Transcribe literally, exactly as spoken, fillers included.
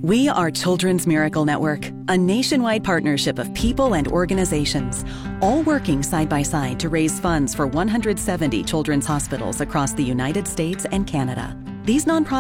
We are Children's Miracle Network, a nationwide partnership of people and organizations, all working side by side to raise funds for one hundred seventy children's hospitals across the United States and Canada. These nonprofits